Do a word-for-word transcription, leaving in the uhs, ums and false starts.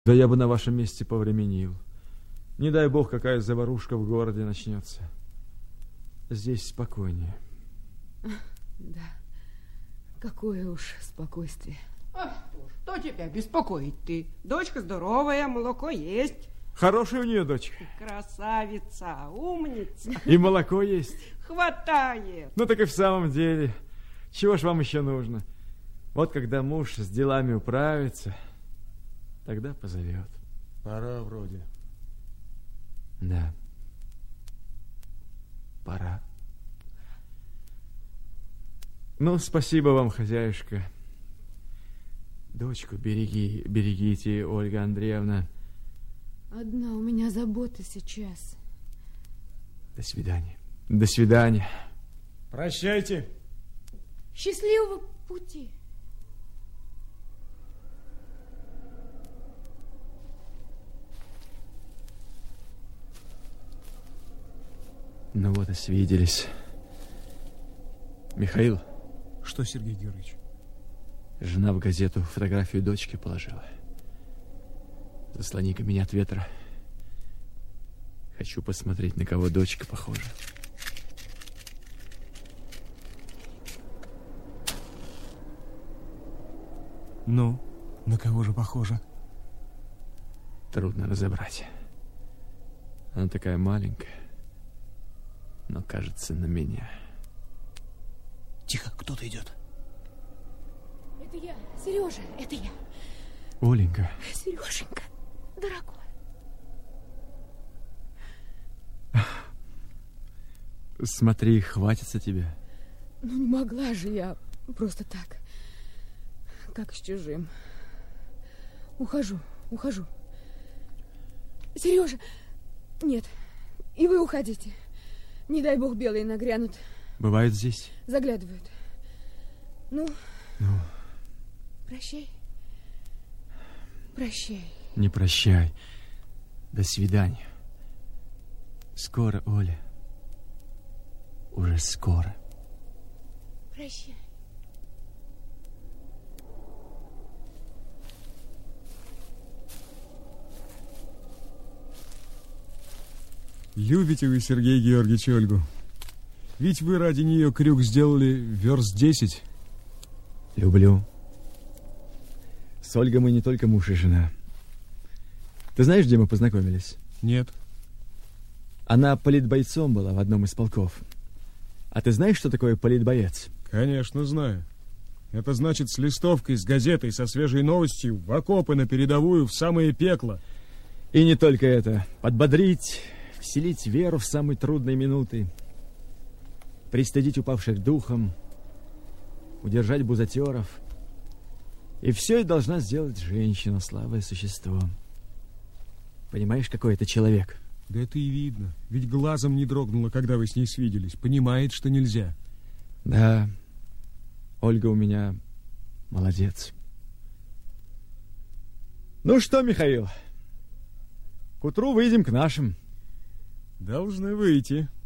Да я бы на вашем месте повременил. Не дай бог, какая заварушка в городе начнется. Здесь спокойнее. Да, какое уж спокойствие. Ах, что тебя беспокоит ты? Дочка здоровая, молоко есть. Хорошая у нее дочка. Красавица, умница. И молоко есть. Хватает. Ну так и в самом деле. Чего ж вам еще нужно? Вот когда муж с делами управится, тогда позовет. Пора вроде. Да. Пора. Ну, спасибо вам, хозяюшка. Дочку береги, берегите, Ольга Андреевна. Одна у меня забота сейчас. До свидания. До свидания. Прощайте. Счастливого пути. Ну вот и свиделись. Михаил. Что, Сергей Георгиевич? Жена в газету фотографию дочки положила. Заслони-ка меня от ветра. Хочу посмотреть, на кого дочка похожа. Ну, на кого же похожа? Трудно разобрать. Она такая маленькая, но кажется на меня. Тихо, кто-то идет. Это я, Сережа, это я. Оленька. Сереженька, дорогой. Смотри, хватится тебя. Ну, не могла же я просто так, как с чужим. Ухожу, ухожу. Сережа, нет, и вы уходите. Не дай бог белые нагрянут. Бывают здесь? Заглядывают. Ну? Ну? Прощай. Прощай. Не прощай. До свидания. Скоро, Оля. Уже скоро. Прощай. Любите вы, Сергей Георгиевич, Ольгу? Ведь вы ради нее крюк сделали верст десять. Люблю. С Ольгой мы не только муж и жена. Ты знаешь, где мы познакомились? Нет. Она политбойцом была в одном из полков. А ты знаешь, что такое политбоец? Конечно, знаю. Это значит с листовкой, с газетой, со свежей новостью в окопы, на передовую, в самое пекло. И не только это. Подбодрить, вселить веру в самые трудные минуты, пристыдить упавших духом, удержать бузатеров. И все это должна сделать женщина, слабое существо. Понимаешь, какой это человек? Да это и видно. Ведь глазом не дрогнуло, когда вы с ней свиделись. Понимает, что нельзя. Да, Ольга у меня молодец. Ну что, Михаил, к утру выйдем к нашим. Должны выйти.